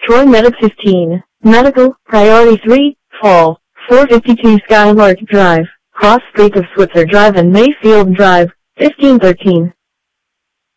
Troy Medic 15, Medical, Priority 3, Fall, 452 Skylark Drive, Cross Street of Switzer Drive and Mayfield Drive, 1513.